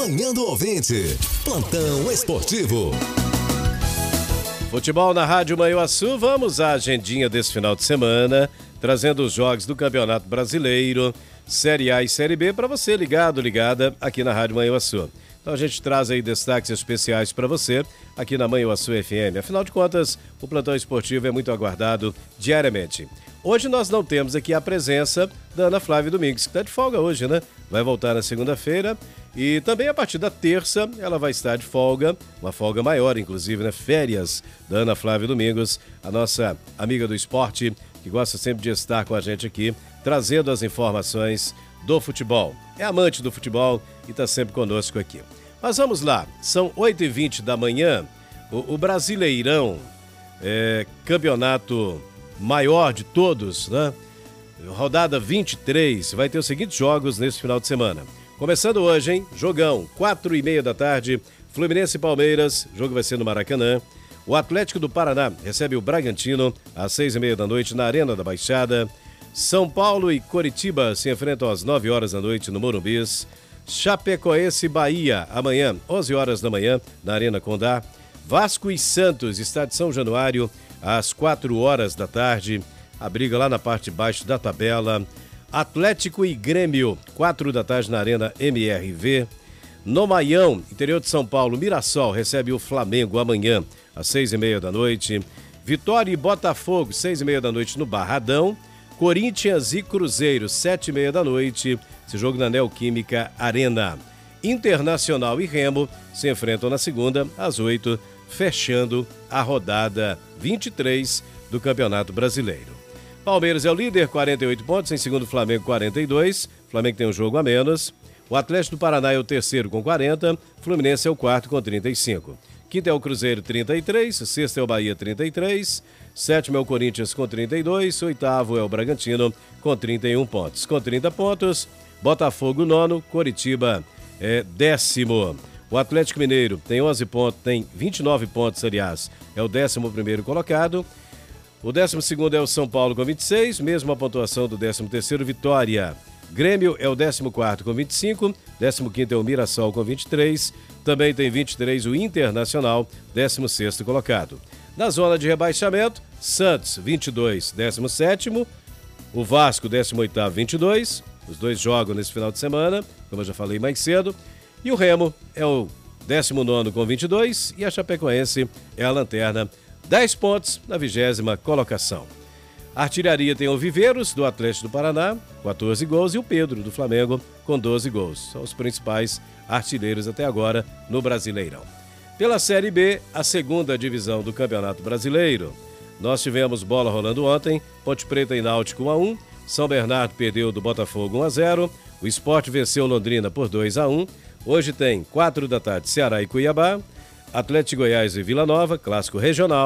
Manhã do Ouvinte. Plantão esportivo. Futebol na Rádio Manhuaçu, vamos à agendinha desse final de semana, trazendo os jogos do Campeonato Brasileiro, Série A e Série B, para você ligada aqui na Rádio Manhuaçu. Então a gente traz aí destaques especiais para você aqui na Manhuaçu FM. Afinal de contas, o plantão esportivo é muito aguardado diariamente. Hoje nós não temos aqui a presença da Ana Flávia Domingues, que está de folga hoje, né? Vai voltar na segunda-feira e também a partir da terça ela vai estar de folga, uma folga maior, inclusive, né? Férias da Ana Flávia Domingues, a nossa amiga do esporte, que gosta sempre de estar com a gente aqui, trazendo as informações do futebol. É amante do futebol e está sempre conosco aqui. Mas vamos lá, são 8h20 da manhã, o Brasileirão, campeonato maior de todos, né? Rodada 23, vai ter os seguintes jogos nesse final de semana. Começando hoje, hein? Jogão, 4h30 da tarde, Fluminense e Palmeiras, o jogo vai ser no Maracanã. O Atlético do Paraná recebe o Bragantino às 6h30 da noite na Arena da Baixada. São Paulo e Coritiba se enfrentam às 9 horas da noite no Morumbis. Chapecoense e Bahia, amanhã, 11 horas da manhã, na Arena Condá. Vasco e Santos, estádio de São Januário, às 4 horas da tarde. A briga lá na parte de baixo da tabela. Atlético e Grêmio, 4 da tarde na Arena MRV. No Maião, interior de São Paulo, Mirassol recebe o Flamengo amanhã, às 6h30 da noite. Vitória e Botafogo, 6h30 da noite no Barradão. Corinthians e Cruzeiro, 7h30 da noite, esse jogo na Neoquímica Arena. Internacional e Remo se enfrentam na segunda, às 8h, fechando a rodada 23 do Campeonato Brasileiro. Palmeiras é o líder, 48 pontos, em segundo Flamengo 42, Flamengo tem um jogo a menos. O Atlético do Paraná é o terceiro com 40, Fluminense é o quarto com 35. Quinto é o Cruzeiro, 33, sexto é o Bahia, 33, sétimo é o Corinthians com 32, oitavo é o Bragantino com 31 pontos. Com 30 pontos, Botafogo nono, Coritiba é décimo. O Atlético Mineiro tem 11 pontos, tem 29 pontos, aliás, é o 11º colocado. O 12º é o São Paulo com 26, mesma pontuação do 13º, Vitória. Grêmio é o 14º com 25, 15º é o Mirassol com 23, também tem 23 o Internacional, 16º colocado. Na zona de rebaixamento, Santos 22, 17º, o Vasco 18º, 22, os dois jogam nesse final de semana, como eu já falei mais cedo, e o Remo é o 19º com 22 e a Chapecoense é a lanterna, 10 pontos na 20ª colocação. A artilharia tem o Viveiros, do Atlético do Paraná, 14 gols, e o Pedro, do Flamengo, com 12 gols. São os principais artilheiros até agora no Brasileirão. Pela Série B, a segunda divisão do Campeonato Brasileiro, nós tivemos bola rolando ontem, Ponte Preta e Náutico 1-1, São Bernardo perdeu do Botafogo 1-0, o Sport venceu Londrina por 2-1, hoje tem 4 da tarde Ceará e Cuiabá, Atlético Goiás e Vila Nova, clássico regional.